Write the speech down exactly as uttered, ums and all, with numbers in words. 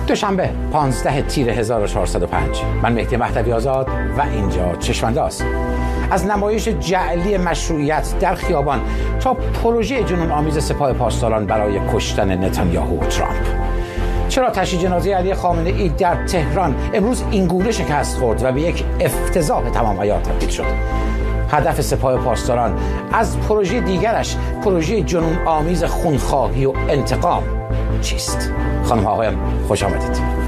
دوشنبه پانزده تیر هزار و چهارصد و پنج. من مهدی مهدوی آزاد و اینجا چشم‌انداز. از نمایش جعلی مشروعیت در خیابان تا پروژه جنون آمیز سپاه پاسداران برای کشتن نتانیاهو و ترامپ. چرا تشییع جنازه علی خامنه‌ای در تهران امروز اینگونه شکست خورد و به یک افتضاح تمام عیار تبدیل شد؟ هدف سپاه پاسداران از پروژه دیگرش، پروژه جنون آمیز خونخواهی و انتقام چیست؟ خانم ها آقایان خوش آمدید.